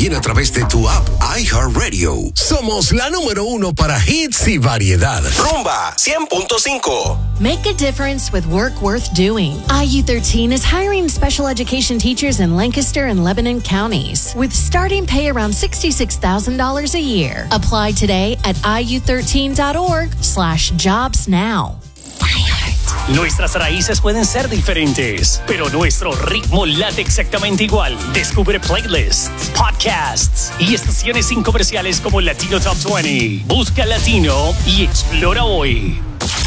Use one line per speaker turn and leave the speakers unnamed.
también a través de tu app iHeartRadio. Somos la número 1 para hits y variedad.
Rumba 100.5.
Make a difference with work worth doing. IU13 is hiring special education teachers in Lancaster and Lebanon counties with starting pay around $66,000 a year. Apply today at iu13.org/jobs now.
Nuestras raíces pueden ser diferentes, pero nuestro ritmo late exactamente igual. Descubre playlists, podcasts y estaciones sin comerciales como Latino Top 20. Busca Latino y explora hoy.